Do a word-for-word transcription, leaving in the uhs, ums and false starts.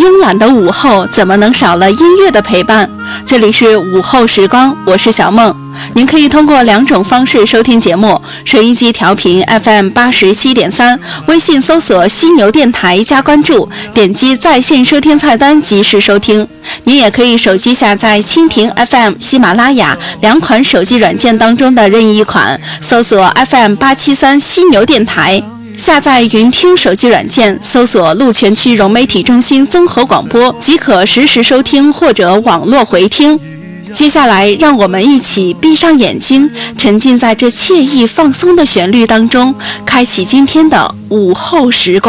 慵懒的午后怎么能少了音乐的陪伴？这里是午后时光，我是小梦。您可以通过两种方式收听节目：收音机调频 F M 八十七点三，微信搜索犀牛电台加关注，点击在线收听菜单及时收听。您也可以手机下载蜻蜓 F M、喜马拉雅两款手机软件当中的任意一款，搜索 F M 八七三犀牛电台。下载云听手机软件，搜索鹿泉区融媒体中心综合广播，即可实时收听或者网络回听。接下来让我们一起闭上眼睛，沉浸在这惬意放松的旋律当中，开启今天的午后时光。